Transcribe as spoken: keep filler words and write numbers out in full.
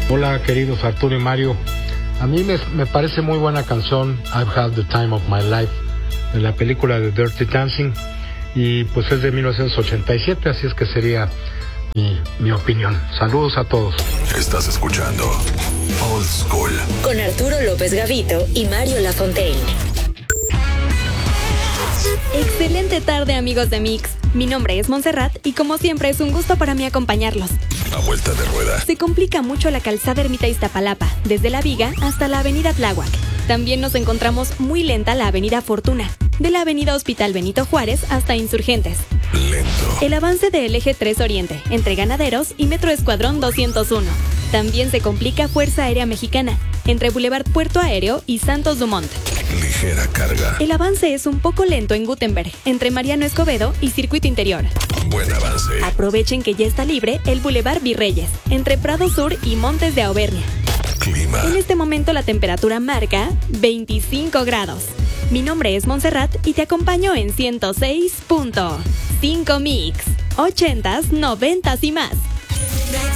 Hola, queridos Arturo y Mario. A mí me, me parece muy buena canción I've Had the Time of My Life, de la película de Dirty Dancing, y pues es de mil novecientos ochenta y siete, así es que sería mi, mi opinión. Saludos a todos. Estás escuchando Old School con Arturo López Gavito y Mario Lafontaine. Excelente tarde, amigos de Mix. Mi nombre es Montserrat y como siempre es un gusto para mí acompañarlos. A vuelta de rueda. Se complica mucho la calzada Ermita Iztapalapa, desde La Viga hasta la avenida Tláhuac. También nos encontramos muy lenta la avenida Fortuna, de la avenida Hospital Benito Juárez hasta Insurgentes. Lento. El avance del eje tres Oriente, entre Ganaderos y Metro Escuadrón doscientos uno. También se complica Fuerza Aérea Mexicana, entre Boulevard Puerto Aéreo y Santos Dumont. Ligera carga. El avance es un poco lento en Gutenberg, entre Mariano Escobedo y Circuito Interior. Buen avance. Aprovechen que ya está libre el Boulevard Virreyes, entre Prado Sur y Montes de Auvernia. Clima. En este momento la temperatura marca veinticinco grados. Mi nombre es Montserrat y te acompaño en ciento seis punto cinco Mix. ochentas, noventas y más.